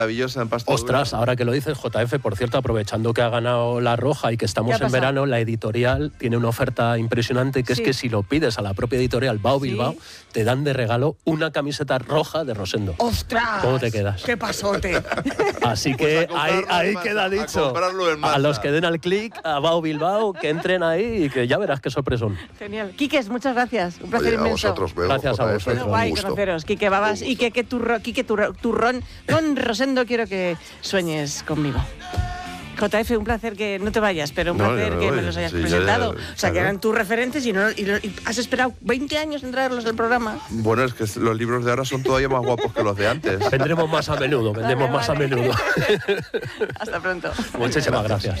Maravillosa en pasta dura. Ostras, ahora que lo dices, JF, por cierto, aprovechando que ha ganado la Roja y que estamos en verano, la editorial tiene una oferta impresionante, que es que si lo pides a la propia editorial Bao Bilbao, te dan de regalo una camiseta roja de Rosendo. ¡Ostras! ¿Cómo te quedas? ¡Qué pasote! Así que pues ahí queda dicho. A los que den al clic, a Bao Bilbao, que entren ahí y que ya verás qué sorpresón. Genial. Quiques, muchas gracias. Un placer inmenso. A vosotros, gracias a vosotros. Muy guay conoceros. Quique Babas y Quique Turrón con Rosendo. Quiero que sueñes conmigo. JF, un placer que no te vayas, pero un placer que me los hayas presentado. O sea, que eran tus referentes y has esperado 20 años en traerlos al programa. Bueno, es que los libros de ahora son todavía más guapos que los de antes. Vendremos más a menudo, más a menudo. Hasta pronto. Muchísimas gracias.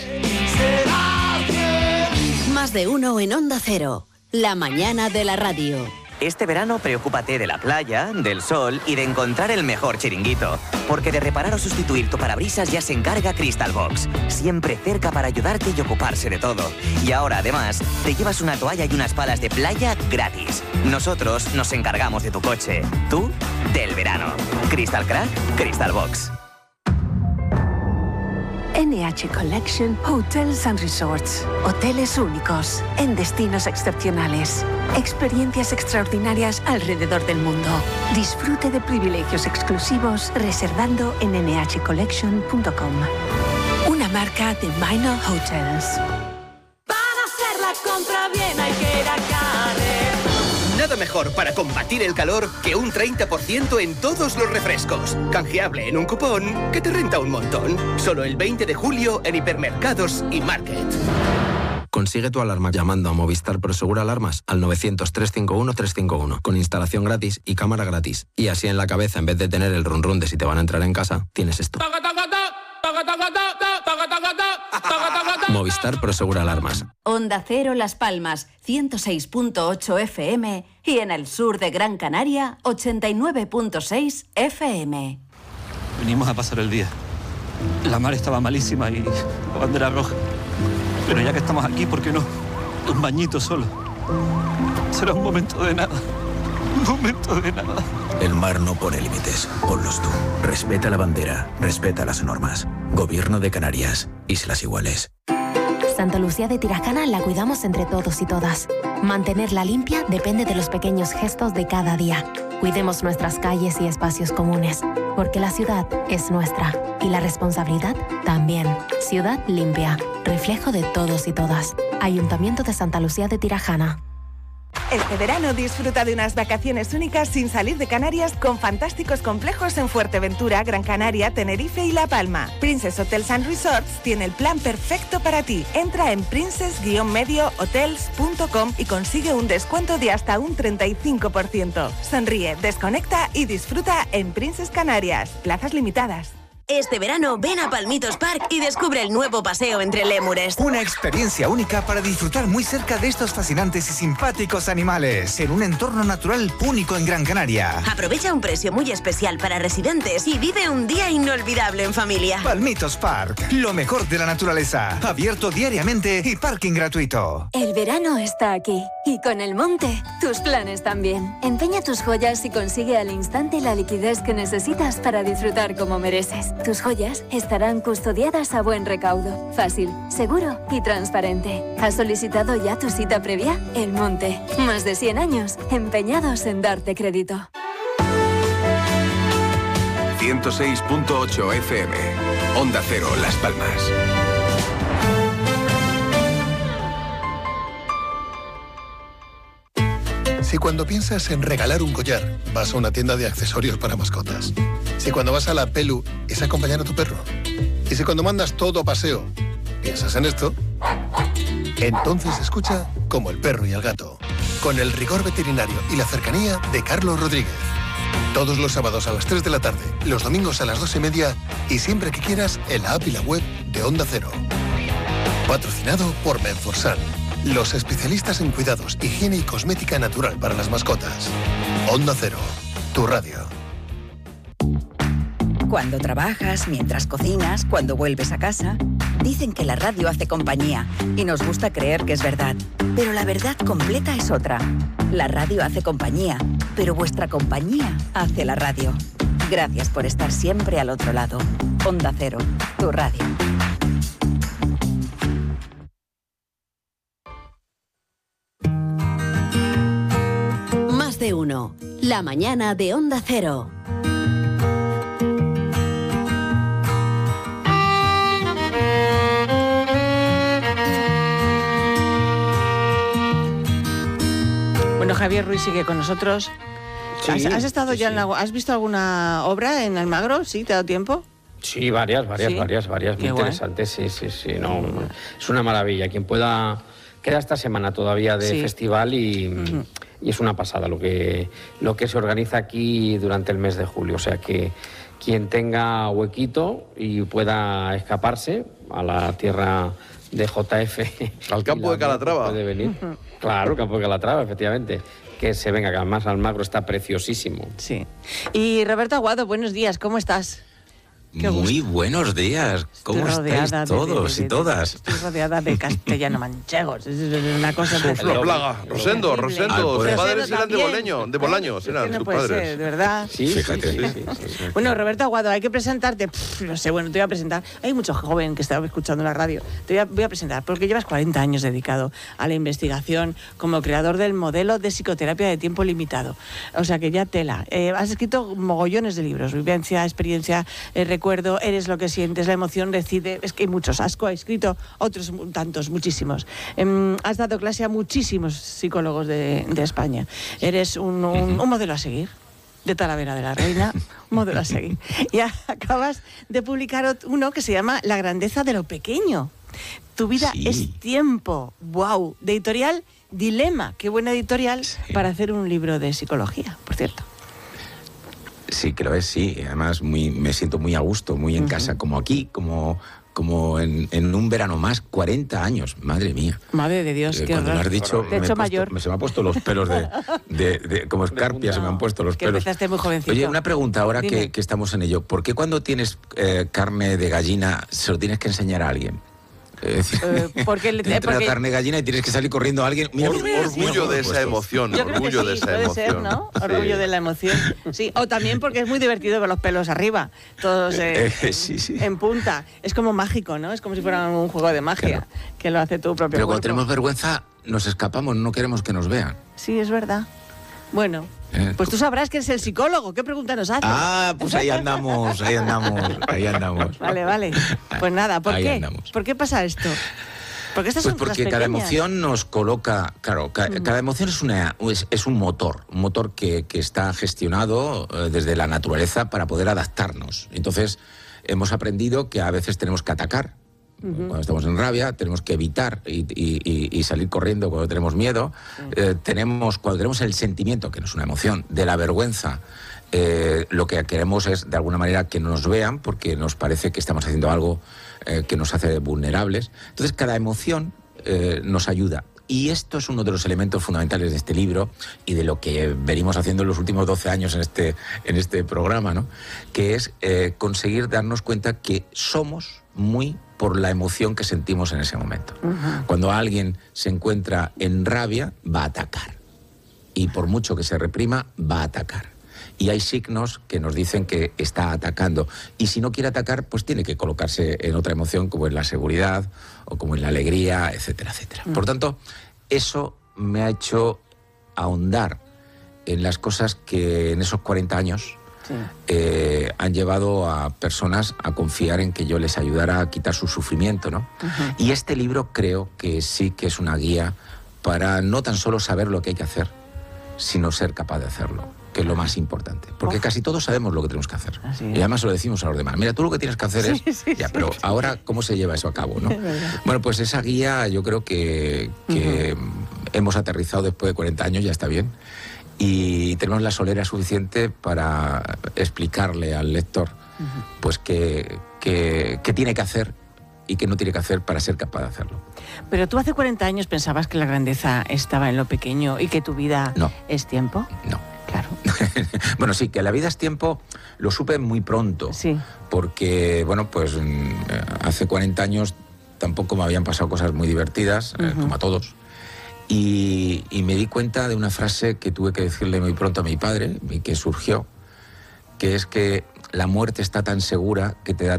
Más de uno en Onda Cero, la mañana de la radio. Este verano preocúpate de la playa, del sol y de encontrar el mejor chiringuito. Porque de reparar o sustituir tu parabrisas ya se encarga Crystal Box. Siempre cerca para ayudarte y ocuparse de todo. Y ahora, además, te llevas una toalla y unas palas de playa gratis. Nosotros nos encargamos de tu coche. Tú, del verano. Crystal Crack, Crystal Box. NH Collection Hotels and Resorts. Hoteles únicos, en destinos excepcionales. Experiencias extraordinarias alrededor del mundo. Disfrute de privilegios exclusivos reservando en nhcollection.com. Una marca de Minor Hotels. Para hacer la compra bien hay que ir a Carrefour. Nada mejor para combatir el calor que un 30% en todos los refrescos. Canjeable en un cupón que te renta un montón. Solo el 20 de julio en hipermercados y market. Consigue tu alarma llamando a Movistar Prosegur Alarmas al 900-351-351 con instalación gratis y cámara gratis. Y así en la cabeza, en vez de tener el run run de si te van a entrar en casa, tienes esto. Movistar Prosegur Alarmas. Onda Cero Las Palmas, 106.8 FM y en el sur de Gran Canaria, 89.6 FM. Venimos a pasar el día. La mar estaba malísima y la bandera roja. Pero ya que estamos aquí, ¿por qué no? Un bañito solo. Será un momento de nada. Un momento de nada. El mar no pone límites. Ponlos tú. Respeta la bandera. Respeta las normas. Gobierno de Canarias. Islas Iguales. Santa Lucía de Tirajana la cuidamos entre todos y todas. Mantenerla limpia depende de los pequeños gestos de cada día. Cuidemos nuestras calles y espacios comunes, porque la ciudad es nuestra y la responsabilidad también. Ciudad limpia, reflejo de todos y todas. Ayuntamiento de Santa Lucía de Tirajana. Este verano disfruta de unas vacaciones únicas sin salir de Canarias con fantásticos complejos en Fuerteventura, Gran Canaria, Tenerife y La Palma. Princess Hotels and Resorts tiene el plan perfecto para ti. Entra en princess-mediohotels.com y consigue un descuento de hasta un 35%. Sonríe, desconecta y disfruta en Princess Canarias. Plazas limitadas. Este verano ven a Palmitos Park y descubre el nuevo paseo entre lémures. Una experiencia única para disfrutar muy cerca de estos fascinantes y simpáticos animales en un entorno natural único en Gran Canaria. Aprovecha un precio muy especial para residentes y vive un día inolvidable en familia. Palmitos Park, lo mejor de la naturaleza, abierto diariamente y parking gratuito. El verano está aquí y con el monte tus planes también. Empeña tus joyas y consigue al instante la liquidez que necesitas para disfrutar como mereces. Tus joyas estarán custodiadas a buen recaudo, fácil, seguro y transparente. ¿Has solicitado ya tu cita previa? El Monte. Más de 100 años empeñados en darte crédito. 106.8 FM. Onda Cero, Las Palmas. Si cuando piensas en regalar un collar, vas a una tienda de accesorios para mascotas. Si cuando vas a la Pelu es acompañar a tu perro. Y si cuando mandas todo a paseo, piensas en esto, entonces escucha Como el perro y el gato, con el rigor veterinario y la cercanía de Carlos Rodríguez. Todos los sábados a las 3 de la tarde, los domingos a las 2:30 y siempre que quieras en la app y la web de Onda Cero. Patrocinado por Menforsan, los especialistas en cuidados, higiene y cosmética natural para las mascotas. Onda Cero, tu radio. Cuando trabajas, mientras cocinas, cuando vuelves a casa, dicen que la radio hace compañía y nos gusta creer que es verdad. Pero la verdad completa es otra. La radio hace compañía, pero vuestra compañía hace la radio. Gracias por estar siempre al otro lado. Onda Cero, tu radio. Más de uno. La mañana de Onda Cero. Bueno, Javier Ruiz sigue con nosotros. Sí, ¿Has estado ya en la... ¿Has visto alguna obra en Almagro? ¿Sí? ¿Te ha dado tiempo? Sí, varias, ¿Sí? muy interesantes, sí, no, es una maravilla. Quien pueda, queda esta semana todavía de festival y es una pasada lo que se organiza aquí durante el mes de julio, o sea que quien tenga huequito y pueda escaparse a la tierra de JF... Al campo de Calatrava. Puede venir. Claro, campo de Calatrava, efectivamente. Que se venga, que además Almagro está preciosísimo. Sí. Y Roberto Aguado, buenos días, ¿cómo estás? Muy buenos días. ¿Cómo estáis todos y todas? Estoy rodeada de castellano manchegos. Es una cosa... Es una plaga. Rosendo. Sus padres eran de Bolaños. Eran sus padres. Ser, de verdad. Sí, fíjate. Sí. Bueno, Roberto Aguado, hay que presentarte. No sé, bueno, te voy a presentar. Hay mucho joven que estaba escuchando la radio. Voy a presentar, porque llevas 40 años dedicado a la investigación como creador del modelo de psicoterapia de tiempo limitado. O sea que ya tela. Has escrito mogollones de libros. Vivencia, experiencia, recuerdo, eres lo que sientes, la emoción decide. Es que hay muchos. Asco ha escrito otros tantos, muchísimos. Has dado clase a muchísimos psicólogos de España. Eres un modelo a seguir. De Talavera de la Reina, un modelo a seguir. Y acabas de publicar uno que se llama La grandeza de lo pequeño. Tu vida es tiempo. ¡Wow! De editorial Dilema. Qué buena editorial para hacer un libro de psicología, por cierto. Sí, que lo es, sí. Además, me siento muy a gusto, muy en casa, como aquí, como en un verano más, 40 años, madre mía. Madre de Dios, qué cuando horror. me has dicho, te he hecho mayor. Se me han puesto los pelos como escarpia, se me han puesto los pelos. Empezaste muy jovencito. Oye, una pregunta ahora que estamos en ello. ¿Por qué cuando tienes carne de gallina se lo tienes que enseñar a alguien? Porque la carne de gallina y tienes que salir corriendo a alguien. Orgullo de esa emoción. Orgullo de esa emoción. Ser, ¿no? Orgullo de la emoción. Sí, o también porque es muy divertido ver los pelos arriba, todos en punta. Es como mágico, ¿no? Es como si fuera un juego de magia, que lo hace tu propio Pero cuerpo. cuando tenemos vergüenza nos escapamos, no queremos que nos vean. Sí, es verdad. Bueno, pues tú sabrás que eres el psicólogo. ¿Qué pregunta nos haces? Ah, pues ahí andamos. Vale. Pues nada, ¿por qué? ¿Por qué pasa esto? Porque estas son porque cada emoción nos coloca... Claro, cada emoción es un motor que está gestionado desde la naturaleza para poder adaptarnos. Entonces, hemos aprendido que a veces tenemos que atacar. Cuando estamos en rabia, tenemos que evitar y salir corriendo cuando tenemos miedo. Cuando tenemos el sentimiento, que no es una emoción, de la vergüenza, lo que queremos es, de alguna manera, que nos vean, porque nos parece que estamos haciendo algo que nos hace vulnerables. Entonces, cada emoción nos ayuda. Y esto es uno de los elementos fundamentales de este libro y de lo que venimos haciendo en los últimos 12 años en este programa, ¿no? Que es conseguir darnos cuenta que somos muy por la emoción que sentimos en ese momento. Cuando alguien se encuentra en rabia, va a atacar. Y por mucho que se reprima, va a atacar. Y hay signos que nos dicen que está atacando. Y si no quiere atacar, pues tiene que colocarse en otra emoción, como en la seguridad o como en la alegría, etcétera, etcétera. Por tanto, eso me ha hecho ahondar en las cosas que en esos 40 años han llevado a personas a confiar en que yo les ayudara a quitar su sufrimiento, ¿no? Y este libro creo que sí que es una guía para no tan solo saber lo que hay que hacer, sino ser capaz de hacerlo, que es lo más importante. Porque casi todos sabemos lo que tenemos que hacer. Y además se lo decimos a los demás. Mira, tú lo que tienes que hacer es... Pero ahora, ¿cómo se lleva eso a cabo, no? Bueno, pues esa guía yo creo que hemos aterrizado después de 40 años, ya está bien. Y tenemos la solera suficiente para explicarle al lector pues qué tiene que hacer y qué no tiene que hacer para ser capaz de hacerlo. Pero tú hace 40 años pensabas que la grandeza estaba en lo pequeño y que tu vida es tiempo. No. Claro. Bueno, sí, que la vida es tiempo lo supe muy pronto. Sí. Porque, bueno, pues hace 40 años tampoco me habían pasado cosas muy divertidas, como a todos. Y me di cuenta de una frase que tuve que decirle muy pronto a mi padre, y que surgió, que es que la muerte está tan segura que te da